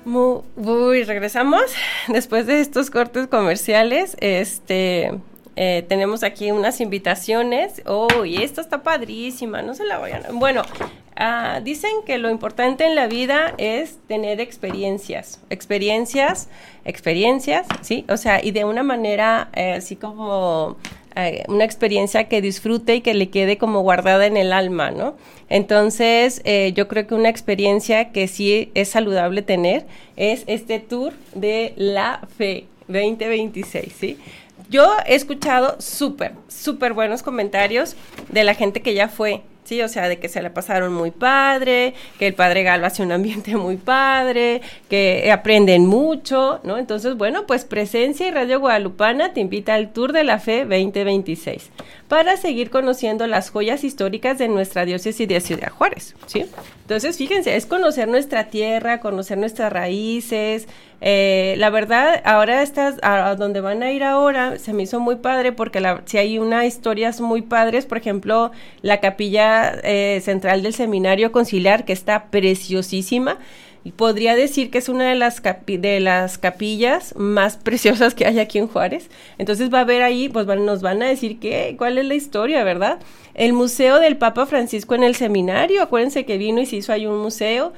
Regresamos después de estos cortes comerciales. Tenemos aquí unas invitaciones. Y esta está padrísima, no se la vayan. Bueno, dicen que lo importante en la vida es tener experiencias, ¿sí? O sea, y de una manera así como una experiencia que disfrute y que le quede como guardada en el alma, ¿no? Entonces, yo creo que una experiencia que sí es saludable tener es este tour de la fe 2026, ¿sí? Yo he escuchado súper buenos comentarios de la gente que ya fue, sí, o sea, de que se la pasaron muy padre, que el Padre Galo hace un ambiente muy padre, que aprenden mucho, ¿no? Entonces, bueno, pues Presencia y Radio Guadalupana te invita al Tour de la Fe 2026 para seguir conociendo las joyas históricas de nuestra diócesis de Ciudad Juárez, ¿sí? Entonces, fíjense, es conocer nuestra tierra, conocer nuestras raíces. La verdad, ahora a donde van a ir ahora, se me hizo muy padre porque si hay unas historias muy padres, por ejemplo, la capilla central del Seminario Conciliar, que está preciosísima, y podría decir que es una de las capillas más preciosas que hay aquí en Juárez. Entonces va a haber ahí, pues nos van a decir cuál es la historia, ¿verdad? El Museo del Papa Francisco en el Seminario, acuérdense que vino y se hizo ahí un museo,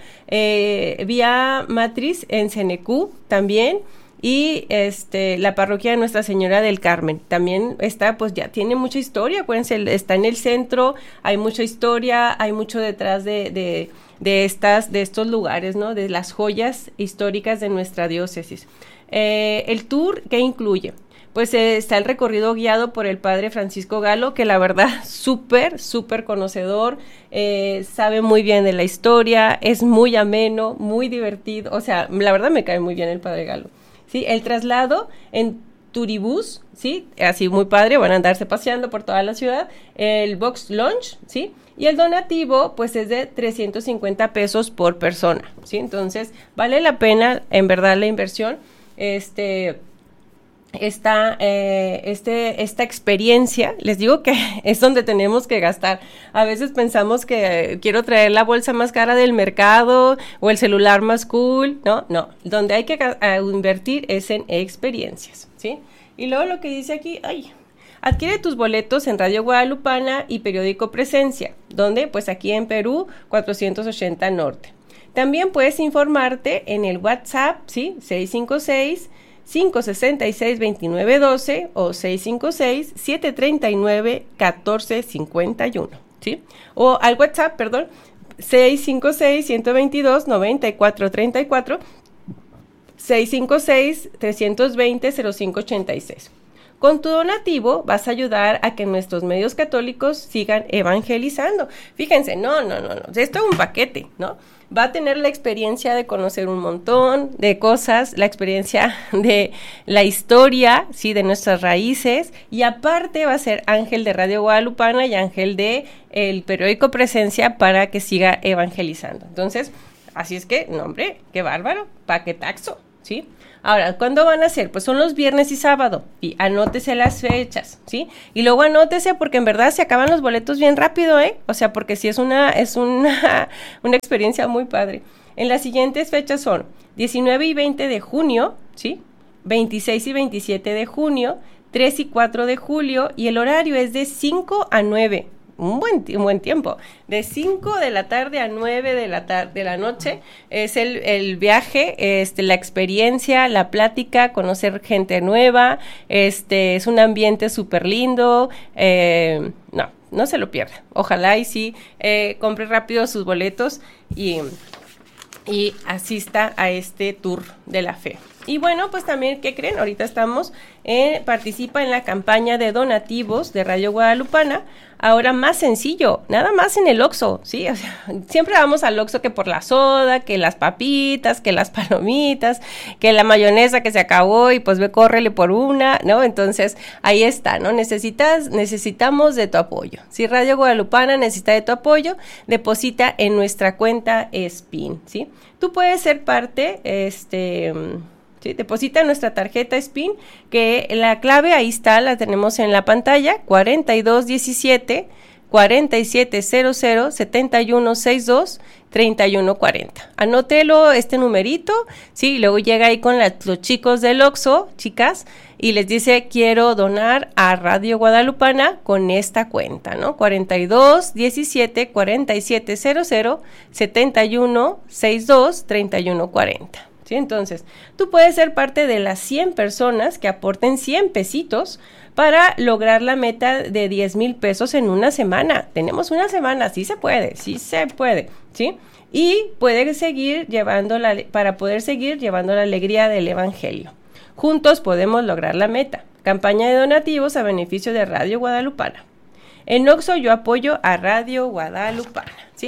Vía Matriz en Cenecú también, y la parroquia de Nuestra Señora del Carmen también está, pues ya tiene mucha historia, acuérdense, está en el centro, hay mucha historia, hay mucho detrás de estos lugares, ¿no? De las joyas históricas de nuestra diócesis. El tour, ¿qué incluye? Pues está el recorrido guiado por el Padre Francisco Galo, que la verdad súper conocedor, sabe muy bien de la historia, es muy ameno, muy divertido, o sea, la verdad me cae muy bien el Padre Galo. Sí, el traslado en turibús, ¿sí? Así muy padre, van a andarse paseando por toda la ciudad, el box lunch, ¿sí? Y el donativo, pues es de 350 pesos por persona, ¿sí? Entonces, vale la pena, en verdad, la inversión, esta experiencia, les digo que es donde tenemos que gastar. A veces pensamos que quiero traer la bolsa más cara del mercado o el celular más cool, no, donde hay que invertir es en experiencias, ¿sí? Y luego lo que dice aquí, adquiere tus boletos en Radio Guadalupana y Periódico Presencia, donde pues aquí en Perú 480 Norte. También puedes informarte en el WhatsApp, ¿sí? 656-566-2912 o 656-739-1451, ¿sí? O al WhatsApp, 656-122-9434, 656-320-0586. Con tu donativo vas a ayudar a que nuestros medios católicos sigan evangelizando. Fíjense, no, esto es un paquete, ¿no? Va a tener la experiencia de conocer un montón de cosas, la experiencia de la historia, sí, de nuestras raíces, y aparte va a ser ángel de Radio Guadalupana y ángel de el Periódico Presencia para que siga evangelizando. Entonces, así es que, no hombre, qué bárbaro, paquetaxo, ¿sí? Ahora, ¿cuándo van a ser? Pues son los viernes y sábado, y anótese las fechas, ¿sí? Y luego anótese porque en verdad se acaban los boletos bien rápido, O sea, porque sí es una experiencia muy padre. En las siguientes fechas son 19 y 20 de junio, ¿sí? 26 y 27 de junio, 3 y 4 de julio, y el horario es de 5 a 9. Un buen tiempo, de 5 de la tarde a 9 de la noche, es el viaje, la experiencia, la plática, conocer gente nueva, es un ambiente súper lindo, no se lo pierda, ojalá y sí, compre rápido sus boletos y asista a este tour de la fe. Y bueno, pues también, ¿qué creen? Ahorita participa en la campaña de donativos de Radio Guadalupana, ahora más sencillo, nada más en el Oxxo, ¿sí? O sea, siempre vamos al Oxxo que por la soda, que las papitas, que las palomitas, que la mayonesa que se acabó y pues córrele por una, ¿no? Entonces, ahí está, ¿no? Necesitamos de tu apoyo. Si Radio Guadalupana necesita de tu apoyo, deposita en nuestra cuenta SPIN, ¿sí? Tú puedes ser parte, ¿sí? Deposita nuestra tarjeta SPIN, que la clave ahí está, la tenemos en la pantalla, 4217 4700-7162-3140. Anótelo este numerito, ¿sí? Y luego llega ahí con los chicos del Oxxo, chicas, y les dice, quiero donar a Radio Guadalupana con esta cuenta, ¿no? 4217-4700-7162-3140. ¿Sí? Entonces, tú puedes ser parte de las 100 personas que aporten 100 pesitos para lograr la meta de 10,000 pesos en una semana. Tenemos una semana, sí se puede, ¿sí? Y para poder seguir llevando la alegría del Evangelio. Juntos podemos lograr la meta. Campaña de donativos a beneficio de Radio Guadalupana. En Oxxo yo apoyo a Radio Guadalupana, ¿sí?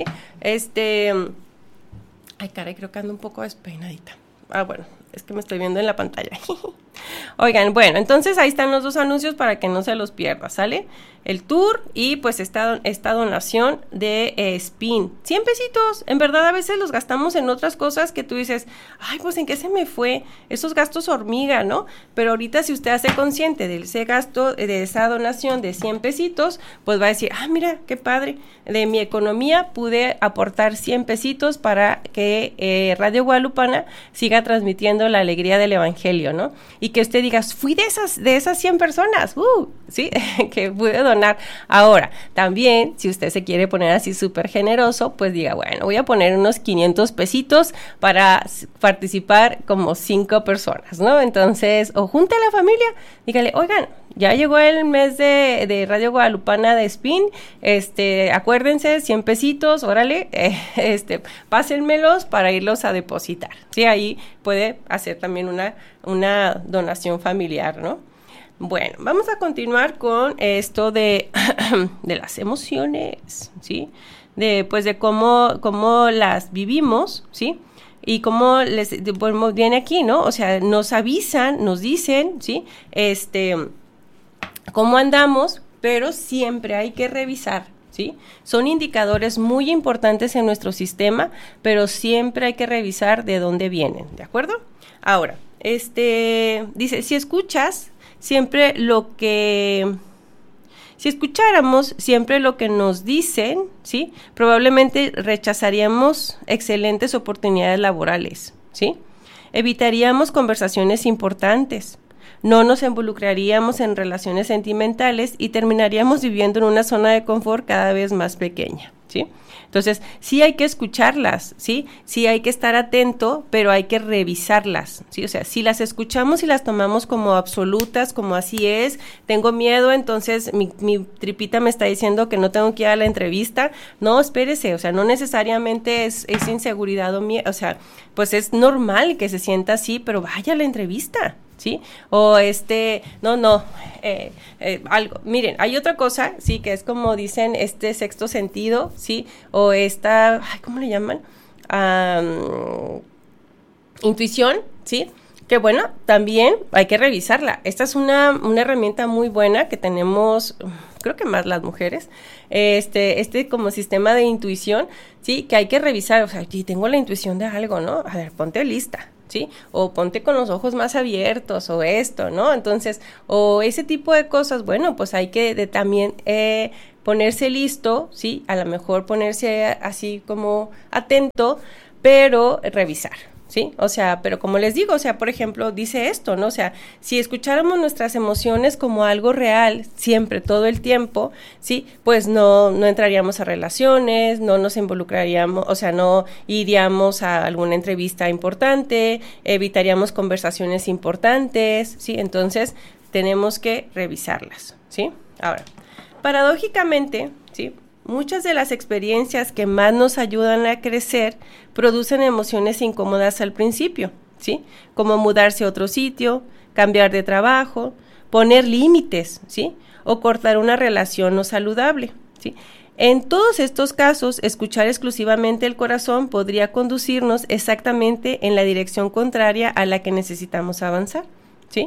Ay, caray, creo que ando un poco despeinadita. Bueno, es que me estoy viendo en la pantalla. Oigan, bueno, entonces ahí están los dos anuncios para que no se los pierda, ¿sale? El tour y pues esta donación de Spin. 100 pesitos, en verdad a veces los gastamos en otras cosas que tú dices, ay, pues ¿en qué se me fue? Esos gastos hormiga, ¿no? Pero ahorita si usted hace consciente de ese gasto, de esa donación de 100 pesitos, pues va a decir, mira, qué padre, de mi economía pude aportar 100 pesitos para que Radio Guadalupana siga transmitiendo la alegría del Evangelio, ¿no? Y que usted diga, fui de esas 100 personas, ¿sí? Que pude donar. Ahora, también, si usted se quiere poner así súper generoso, pues diga, bueno, voy a poner unos 500 pesitos para participar como 5 personas, ¿no? Entonces, o junte a la familia, dígale, oigan, ya llegó el mes de Radio Guadalupana de Spin, acuérdense, 100 pesitos, órale, pásenmelos para irlos a depositar, ¿sí? Ahí puede hacer también una donación familiar, ¿no? Bueno, vamos a continuar con esto de las emociones, ¿sí? De cómo las vivimos, ¿sí? Y cómo viene aquí, ¿no? O sea, nos avisan, nos dicen, ¿sí? Cómo andamos, pero siempre hay que revisar, ¿sí? Son indicadores muy importantes en nuestro sistema, pero siempre hay que revisar de dónde vienen, ¿de acuerdo? Ahora, dice, si escucháramos siempre lo que nos dicen, ¿sí? Probablemente rechazaríamos excelentes oportunidades laborales, ¿sí? Evitaríamos conversaciones importantes, no nos involucraríamos en relaciones sentimentales y terminaríamos viviendo en una zona de confort cada vez más pequeña, ¿sí? Entonces, sí hay que escucharlas, ¿sí? Sí hay que estar atento, pero hay que revisarlas, ¿sí? O sea, si las escuchamos y las tomamos como absolutas, como así es, tengo miedo, entonces mi tripita me está diciendo que no tengo que ir a la entrevista. No, espérese, o sea, no necesariamente es inseguridad o miedo, o sea, pues es normal que se sienta así, pero vaya a la entrevista, ¿sí? O algo, miren, hay otra cosa, sí, que es como dicen, sexto sentido, ¿sí? O ¿cómo le llaman? Intuición, ¿sí? Que bueno, también hay que revisarla. Esta es una herramienta muy buena que tenemos, creo que más las mujeres, como sistema de intuición, ¿sí? Que hay que revisar, o sea, si tengo la intuición de algo, ¿no? A ver, ponte lista, ¿sí? O ponte con los ojos más abiertos, o esto, ¿no? Entonces, o ese tipo de cosas, bueno, pues hay que también ponerse listo, ¿sí? A lo mejor ponerse así como atento, pero revisar, ¿sí? O sea, pero como les digo, o sea, por ejemplo, dice esto, ¿no? O sea, si escucháramos nuestras emociones como algo real, siempre, todo el tiempo, ¿sí? Pues no entraríamos a relaciones, no nos involucraríamos, o sea, no iríamos a alguna entrevista importante, evitaríamos conversaciones importantes, ¿sí? Entonces, tenemos que revisarlas, ¿sí? Ahora, paradójicamente, ¿sí? Muchas de las experiencias que más nos ayudan a crecer producen emociones incómodas al principio, ¿sí? Como mudarse a otro sitio, cambiar de trabajo, poner límites, ¿sí? O cortar una relación no saludable, ¿sí? En todos estos casos, escuchar exclusivamente el corazón podría conducirnos exactamente en la dirección contraria a la que necesitamos avanzar, ¿sí?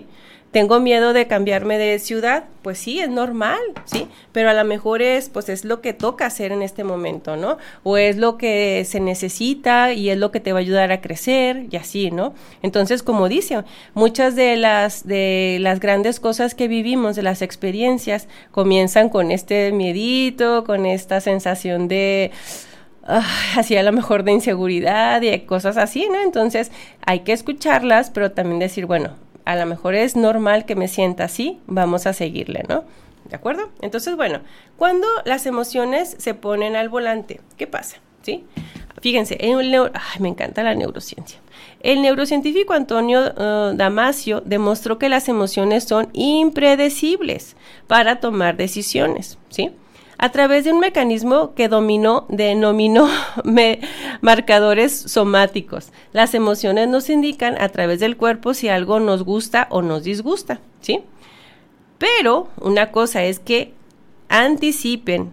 tengo miedo de cambiarme de ciudad, pues sí, es normal, ¿sí? Pero a lo mejor pues es lo que toca hacer en este momento, ¿no? O es lo que se necesita y es lo que te va a ayudar a crecer y así, ¿no? Entonces, como dice, muchas de las grandes cosas que vivimos, de las experiencias, comienzan con este miedito, con esta sensación de así a lo mejor de inseguridad y cosas así, ¿no? Entonces hay que escucharlas, pero también decir, bueno, a lo mejor es normal que me sienta así, vamos a seguirle, ¿no? ¿De acuerdo? Entonces, bueno, cuando las emociones se ponen al volante, ¿qué pasa? ¿Sí? Fíjense, me encanta la neurociencia. El neurocientífico Antonio Damasio demostró que las emociones son impredecibles para tomar decisiones, ¿sí? A través de un mecanismo que denominó marcadores somáticos. Las emociones nos indican a través del cuerpo si algo nos gusta o nos disgusta, ¿sí? Pero una cosa es que participen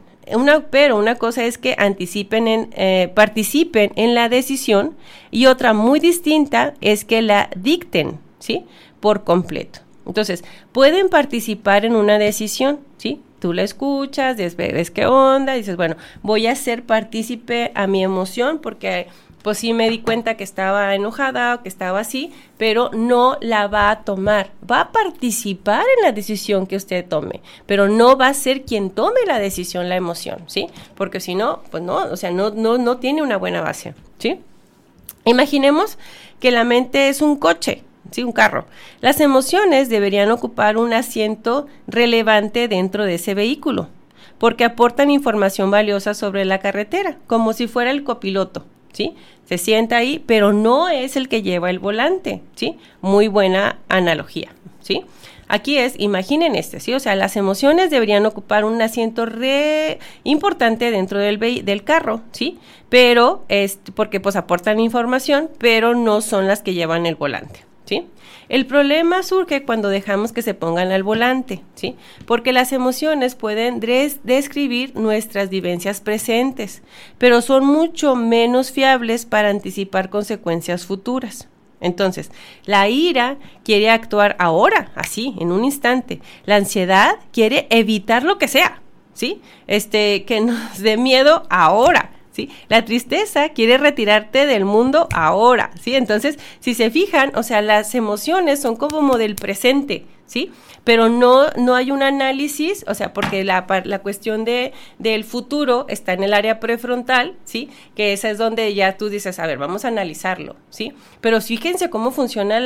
en la decisión, y otra muy distinta es que la dicten, ¿sí? Por completo. Entonces, pueden participar en una decisión, ¿sí? Tú la escuchas, ves qué onda, dices, bueno, voy a ser partícipe a mi emoción porque pues sí me di cuenta que estaba enojada o que estaba así, pero no la va a tomar. Va a participar en la decisión que usted tome, pero no va a ser quien tome la decisión, la emoción, ¿sí? Porque si no, pues no, o sea, no tiene una buena base, ¿sí? Imaginemos que la mente es un coche, ¿sí? Un carro. Las emociones deberían ocupar un asiento relevante dentro de ese vehículo, porque aportan información valiosa sobre la carretera, como si fuera el copiloto, ¿sí? Se sienta ahí, pero no es el que lleva el volante, ¿sí? Muy buena analogía, ¿sí? Aquí imaginen ¿sí? O sea, las emociones deberían ocupar un asiento importante dentro del carro, ¿sí? Pero, porque pues aportan información, pero no son las que llevan el volante, ¿sí? El problema surge cuando dejamos que se pongan al volante, ¿sí? Porque las emociones pueden describir nuestras vivencias presentes, pero son mucho menos fiables para anticipar consecuencias futuras. Entonces, la ira quiere actuar ahora, así, en un instante. La ansiedad quiere evitar lo que sea, ¿sí? Que nos dé miedo ahora, ¿sí? La tristeza quiere retirarte del mundo ahora, ¿sí? Entonces, si se fijan, o sea, las emociones son como del presente, ¿sí? Pero no hay un análisis, o sea, porque la cuestión del futuro está en el área prefrontal, ¿sí? Que esa es donde ya tú dices, a ver, vamos a analizarlo, ¿sí? Pero fíjense cómo funcionan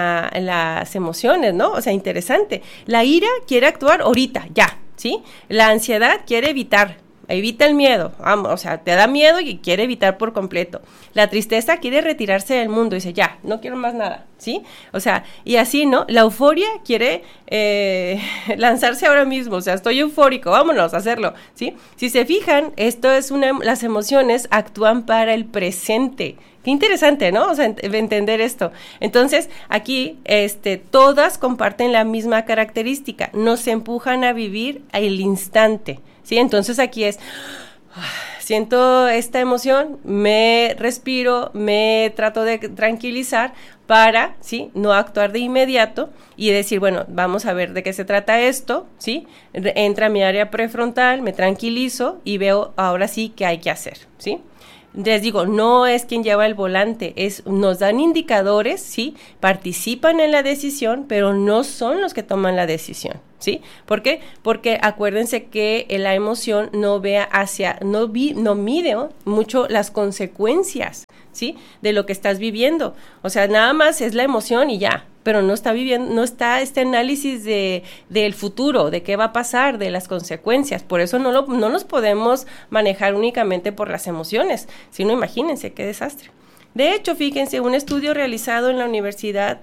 las emociones, ¿no? O sea, interesante. La ira quiere actuar ahorita, ya, ¿sí? La ansiedad quiere evita el miedo, vamos, o sea, te da miedo y quiere evitar por completo. La tristeza quiere retirarse del mundo y dice, ya, no quiero más nada, ¿sí? O sea, y así, ¿no? La euforia quiere lanzarse ahora mismo, o sea, estoy eufórico, vámonos a hacerlo, ¿sí? Si se fijan, las emociones actúan para el presente. Qué interesante, ¿no? O sea, entender esto. Entonces, aquí, todas comparten la misma característica, nos empujan a vivir el instante, ¿sí? Entonces aquí siento esta emoción, me respiro, me trato de tranquilizar para, ¿sí? No actuar de inmediato y decir, bueno, vamos a ver de qué se trata esto, ¿sí? Entra mi área prefrontal, me tranquilizo y veo ahora sí qué hay que hacer, ¿sí? Les digo, no es quien lleva el volante, nos dan indicadores, ¿sí? Participan en la decisión, pero no son los que toman la decisión, ¿sí? ¿Por qué? Porque acuérdense que la emoción no mide mucho las consecuencias, ¿sí? De lo que estás viviendo. O sea, nada más es la emoción y ya, pero no está este análisis del futuro, de qué va a pasar, de las consecuencias. Por eso no nos podemos manejar únicamente por las emociones, sino imagínense qué desastre. De hecho, fíjense, un estudio realizado en la Universidad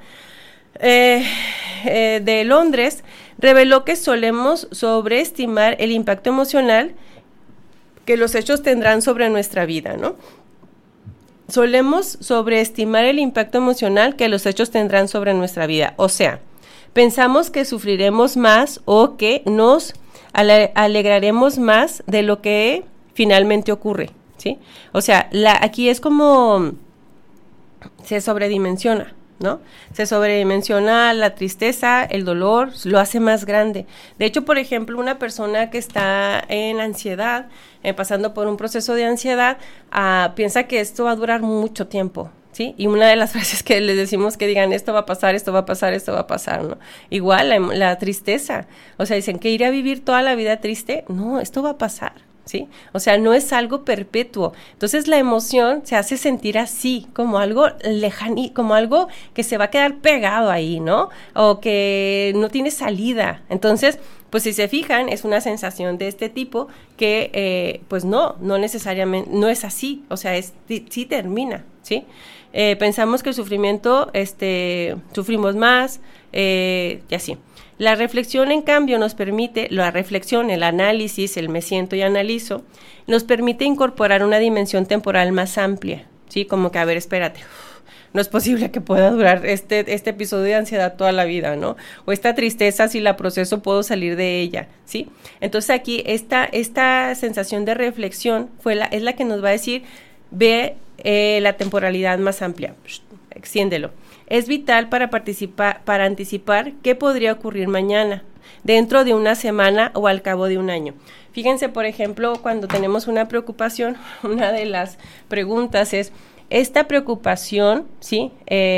de Londres reveló que solemos sobreestimar el impacto emocional que los hechos tendrán sobre nuestra vida, ¿no? Solemos sobreestimar el impacto emocional que los hechos tendrán sobre nuestra vida. O sea, pensamos que sufriremos más o que nos alegraremos más de lo que finalmente ocurre, ¿sí? O sea, aquí es como se sobredimensiona, ¿no? Se sobredimensiona la tristeza, el dolor, lo hace más grande. De hecho, por ejemplo, una persona que está en ansiedad, pasando por un proceso de ansiedad, piensa que esto va a durar mucho tiempo, ¿sí? Y una de las frases que les decimos que digan, esto va a pasar, esto va a pasar, esto va a pasar, ¿no? Igual la tristeza, o sea, dicen que ir a vivir toda la vida triste, no, esto va a pasar, ¿sí? O sea, no es algo perpetuo. Entonces la emoción se hace sentir así, como algo lejano, como algo que se va a quedar pegado ahí, ¿no? O que no tiene salida. Entonces, pues si se fijan, es una sensación de este tipo que, pues no necesariamente, no es así, o sea, sí termina, ¿sí? Pensamos que el sufrimiento, sufrimos más, y así. La reflexión, en cambio, nos permite, la reflexión, el análisis, el me siento y analizo, nos permite incorporar una dimensión temporal más amplia, ¿sí? Como que, a ver, espérate, no es posible que pueda durar este episodio de ansiedad toda la vida, ¿no? O esta tristeza, si la proceso, puedo salir de ella, ¿sí? Entonces aquí, esta sensación de reflexión es la que nos va a decir, ve la temporalidad más amplia, extiéndelo. Es vital para anticipar qué podría ocurrir mañana, dentro de una semana o al cabo de un año. Fíjense, por ejemplo, cuando tenemos una preocupación, una de las preguntas es, esta preocupación, ¿sí?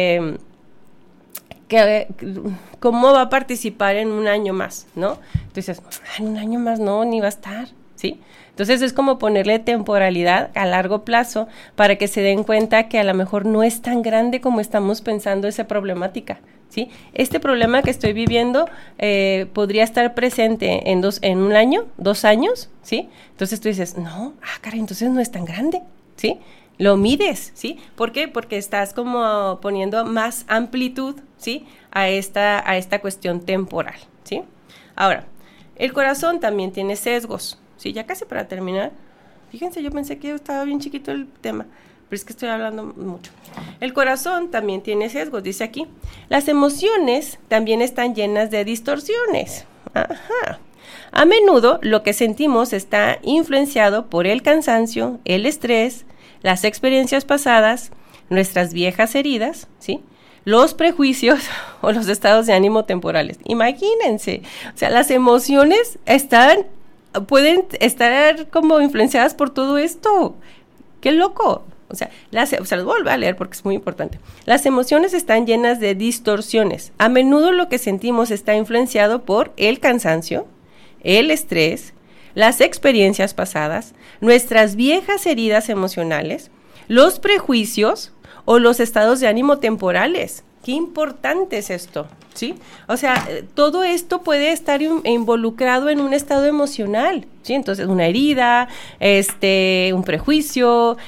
¿Cómo va a participar en un año más, ¿no? Entonces, en un año más no, ni va a estar, ¿sí? Entonces es como ponerle temporalidad a largo plazo para que se den cuenta que a lo mejor no es tan grande como estamos pensando esa problemática, ¿sí? Este problema que estoy viviendo podría estar presente en un año, 2 años, ¿sí? Entonces tú dices, no, caray, entonces no es tan grande, ¿sí? Lo mides, ¿sí? ¿Por qué? Porque estás como poniendo más amplitud, ¿sí? A esta cuestión temporal, ¿sí? Ahora, el corazón también tiene sesgos. Sí, ya casi para terminar. Fíjense, yo pensé que estaba bien chiquito el tema, pero es que estoy hablando mucho. El corazón también tiene sesgos, dice aquí. Las emociones también están llenas de distorsiones. Ajá. A menudo lo que sentimos está influenciado por el cansancio, el estrés, las experiencias pasadas, nuestras viejas heridas, ¿sí? Los prejuicios o los estados de ánimo temporales. Imagínense, o sea, las emociones pueden estar como influenciadas por todo esto. ¡Qué loco! O sea, los vuelvo a leer porque es muy importante. Las emociones están llenas de distorsiones. A menudo lo que sentimos está influenciado por el cansancio, el estrés, las experiencias pasadas, nuestras viejas heridas emocionales, los prejuicios o los estados de ánimo temporales. Qué importante es esto, ¿sí? O sea, todo esto puede estar involucrado en un estado emocional, ¿sí? Entonces, una herida, un prejuicio,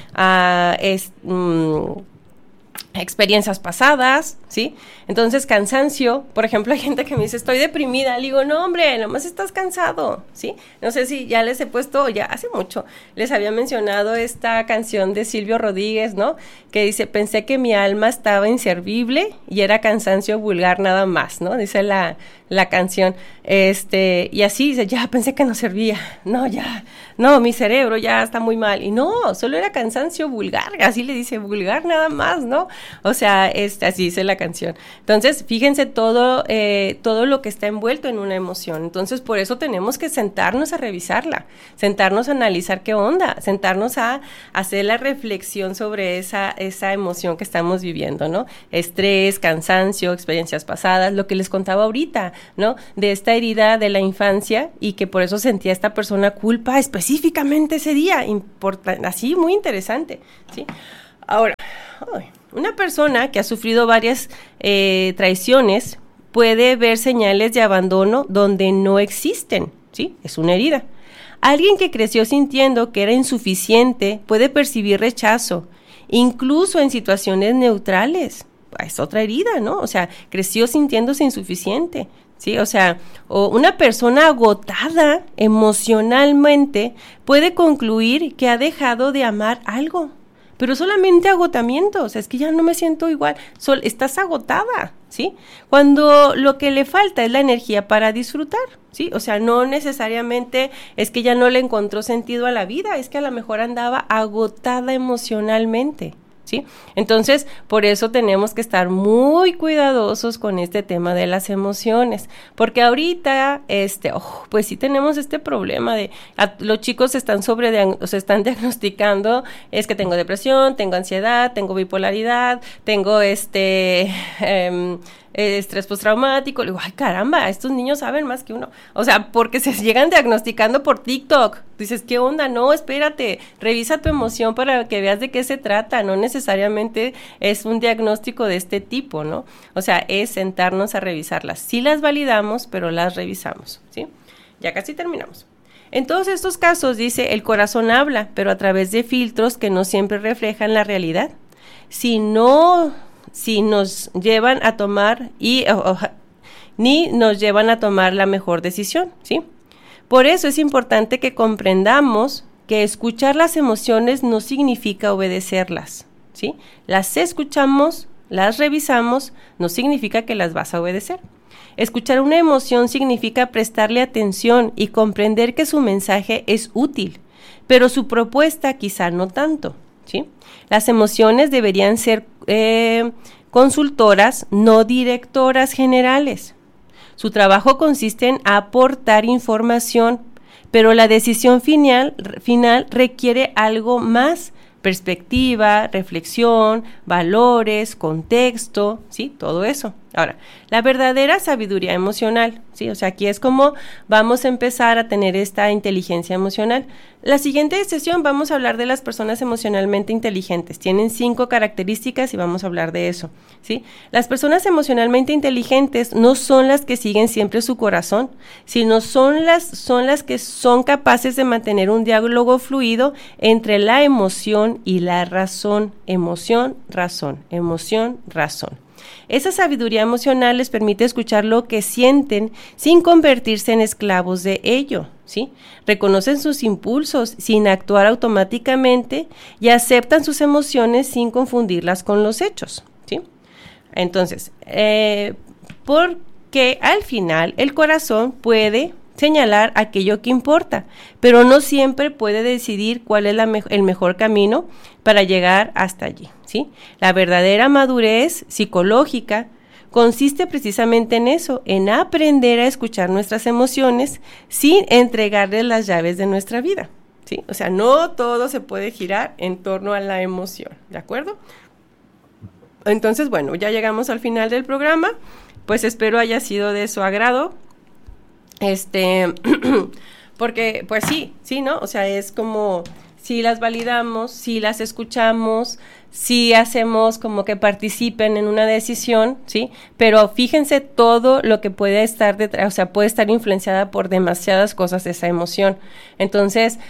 experiencias pasadas, ¿sí? Entonces, cansancio. Por ejemplo, hay gente que me dice, estoy deprimida. Le digo, no, hombre, nomás estás cansado, ¿sí? No sé si ya les he puesto, ya hace mucho, les había mencionado esta canción de Silvio Rodríguez, ¿no? Que dice, pensé que mi alma estaba inservible y era cansancio vulgar nada más, ¿no? Dice la canción. Y así dice, ya pensé que no servía. No, ya, no, mi cerebro ya está muy mal. Y no, solo era cansancio vulgar, así le dice, vulgar nada más, ¿no? O sea, así dice la canción. Entonces, fíjense todo lo que está envuelto en una emoción. Entonces, por eso tenemos que sentarnos a revisarla, sentarnos a analizar qué onda, sentarnos a hacer la reflexión sobre esa emoción que estamos viviendo, ¿no? Estrés, cansancio, experiencias pasadas, lo que les contaba ahorita, ¿no? De esta herida de la infancia y que por eso sentía esta persona culpa específicamente ese día, así muy interesante, ¿sí? Ahora, una persona que ha sufrido varias traiciones puede ver señales de abandono donde no existen, ¿sí? Es una herida. Alguien que creció sintiendo que era insuficiente puede percibir rechazo, incluso en situaciones neutrales. Es otra herida, ¿no? O sea, creció sintiéndose insuficiente, ¿sí? O sea, una persona agotada emocionalmente puede concluir que ha dejado de amar algo, pero solamente agotamiento, o sea, es que ya no me siento igual, estás agotada, ¿sí? Cuando lo que le falta es la energía para disfrutar, ¿sí? O sea, no necesariamente es que ya no le encontró sentido a la vida, es que a lo mejor andaba agotada emocionalmente, ¿sí? Entonces, por eso tenemos que estar muy cuidadosos con este tema de las emociones, porque ahorita, pues sí tenemos este problema de, los chicos se están diagnosticando, es que tengo depresión, tengo ansiedad, tengo bipolaridad, tengo estrés postraumático. Le digo, ay, caramba, estos niños saben más que uno. O sea, porque se llegan diagnosticando por TikTok. Dices, ¿qué onda? No, espérate, revisa tu emoción para que veas de qué se trata. No necesariamente es un diagnóstico de este tipo, ¿no? O sea, es sentarnos a revisarlas. Sí las validamos, pero las revisamos, ¿sí? Ya casi terminamos. En todos estos casos, dice, el corazón habla, pero a través de filtros que no siempre reflejan la realidad. Si nos llevan a tomar ni nos llevan a tomar la mejor decisión, ¿sí? Por eso es importante que comprendamos que escuchar las emociones no significa obedecerlas, ¿sí? Las escuchamos, las revisamos, no significa que las vas a obedecer. Escuchar una emoción significa prestarle atención y comprender que su mensaje es útil, pero su propuesta quizá no tanto, ¿sí? Las emociones deberían ser consultoras, no directoras generales. Su trabajo consiste en aportar información, pero la decisión final requiere algo más: perspectiva, reflexión, valores, contexto, ¿sí? Todo eso. Ahora, la verdadera sabiduría emocional, ¿sí? O sea, aquí es como vamos a empezar a tener esta inteligencia emocional. La siguiente sesión vamos a hablar de las personas emocionalmente inteligentes. Tienen 5 características y vamos a hablar de eso, ¿sí? Las personas emocionalmente inteligentes no son las que siguen siempre su corazón, sino son las que son capaces de mantener un diálogo fluido entre la emoción y la razón. Emoción, razón, emoción, razón. Esa sabiduría emocional les permite escuchar lo que sienten sin convertirse en esclavos de ello, ¿sí? Reconocen sus impulsos sin actuar automáticamente y aceptan sus emociones sin confundirlas con los hechos, ¿sí? Entonces, porque al final el corazón puede señalar aquello que importa, pero no siempre puede decidir cuál es el mejor camino para llegar hasta allí, ¿sí? La verdadera madurez psicológica consiste precisamente en eso, en aprender a escuchar nuestras emociones sin entregarles las llaves de nuestra vida, ¿sí? O sea, no todo se puede girar en torno a la emoción, ¿de acuerdo? Entonces, bueno, ya llegamos al final del programa, pues espero haya sido de su agrado. Porque pues sí, ¿no? O sea, es como si las validamos, si las escuchamos, si hacemos como que participen en una decisión, ¿sí? Pero fíjense todo lo que puede estar detrás, o sea, puede estar influenciada por demasiadas cosas esa emoción. Entonces,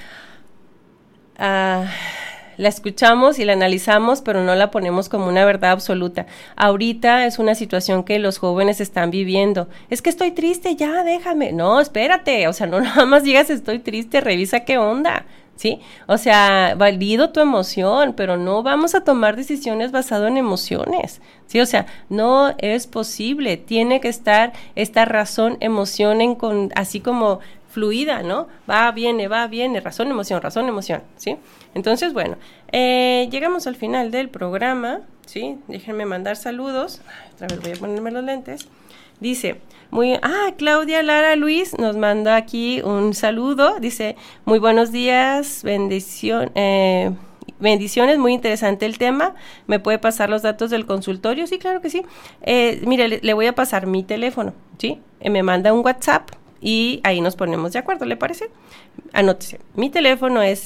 la escuchamos y la analizamos, pero no la ponemos como una verdad absoluta. Ahorita es una situación que los jóvenes están viviendo. Es que estoy triste, ya, déjame. No, espérate, o sea, no nada más digas estoy triste, revisa qué onda, ¿sí? O sea, valido tu emoción, pero no vamos a tomar decisiones basadas en emociones, ¿sí? O sea, no es posible. Tiene que estar esta razón, emoción, así como fluida, ¿no? Va, viene, razón, emoción, ¿sí? Entonces, bueno, llegamos al final del programa, ¿sí? Déjenme mandar saludos. Otra vez voy a ponerme los lentes. Dice, Claudia Lara Luis nos manda aquí un saludo. Dice, muy buenos días, bendiciones, muy interesante el tema. ¿Me puede pasar los datos del consultorio? Sí, claro que sí. Mire, le voy a pasar mi teléfono, ¿sí? Me manda un WhatsApp y ahí nos ponemos de acuerdo, ¿le parece? Anótese. Mi teléfono es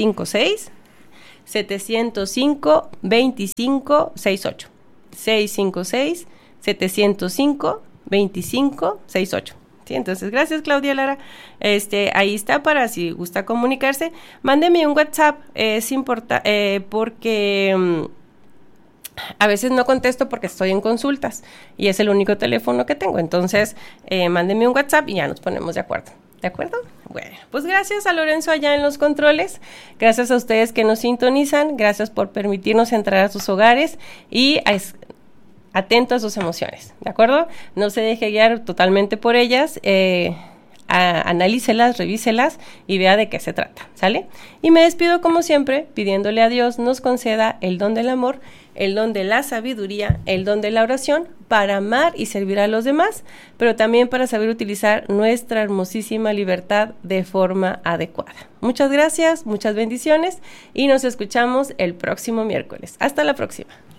656-705-2568. 656-705-2568. Sí, entonces, gracias, Claudia Lara. Ahí está para si gusta comunicarse. Mándeme un WhatsApp. Es importante porque a veces no contesto porque estoy en consultas y es el único teléfono que tengo. Entonces, mándeme un WhatsApp y ya nos ponemos de acuerdo. ¿De acuerdo? Bueno, pues gracias a Lorenzo allá en los controles. Gracias a ustedes que nos sintonizan. Gracias por permitirnos entrar a sus hogares y atento a sus emociones. ¿De acuerdo? No se deje guiar totalmente por ellas. analícelas, revíselas y vea de qué se trata, ¿sale? Y me despido como siempre pidiéndole a Dios nos conceda el don del amor, el don de la sabiduría, el don de la oración para amar y servir a los demás, pero también para saber utilizar nuestra hermosísima libertad de forma adecuada. Muchas gracias, muchas bendiciones y nos escuchamos el próximo miércoles. Hasta la próxima.